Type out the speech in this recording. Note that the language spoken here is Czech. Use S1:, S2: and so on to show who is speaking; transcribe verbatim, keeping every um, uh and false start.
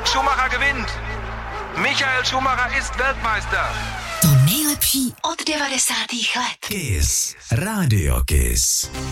S1: Schumacher gewinnt. Michael Schumacher ist Weltmeister.
S2: To nejlepší od devadesátých let.
S3: Kiss. Radio Kiss.